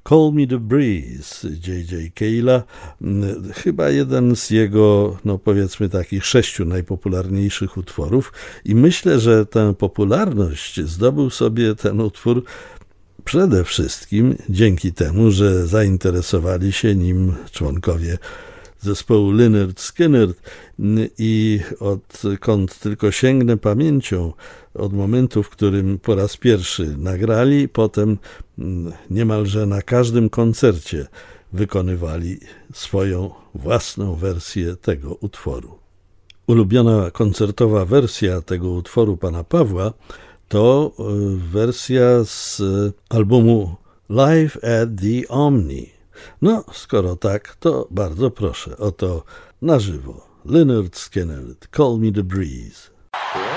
Call Me The Breeze J.J. Cale'a, chyba jeden z jego, powiedzmy takich 6 najpopularniejszych utworów i myślę, że tę popularność zdobył sobie ten utwór przede wszystkim dzięki temu, że zainteresowali się nim członkowie zespołu Lynyrd Skynyrd i odkąd tylko sięgnę pamięcią od momentu, w którym po raz pierwszy nagrali, potem niemalże na każdym koncercie wykonywali swoją własną wersję tego utworu. Ulubiona koncertowa wersja tego utworu pana Pawła to wersja z albumu Live at the Omni. Skoro tak, to bardzo proszę, oto na żywo Lynyrd Skynyrd, Call Me The Breeze.